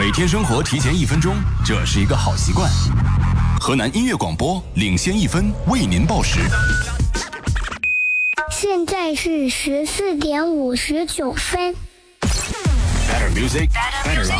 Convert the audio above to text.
每天生活提前1分钟，这是一个好习惯。河南音乐广播领先1分，为您报时。 现在是14点59分。 Better music, better life.